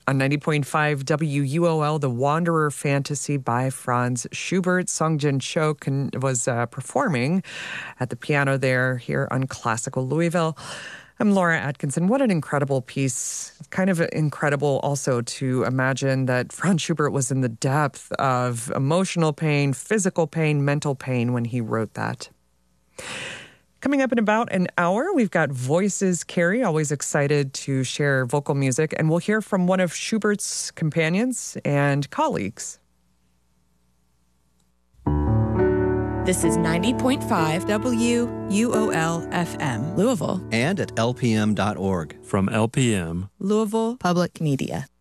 On 90.5 WUOL, The Wanderer Fantasy by Franz Schubert. Songjin Cho was performing at the piano there here on Classical Louisville. I'm Laura Atkinson. What an incredible piece. Kind of incredible also to imagine that Franz Schubert was in the depth of emotional pain, physical pain, mental pain when he wrote that. Coming up in about an hour, we've got Voices Carrie, always excited to share vocal music, and we'll hear from one of Schubert's companions and colleagues. This is 90.5 WUOL FM, Louisville. And at lpm.org. From LPM, Louisville Public Media.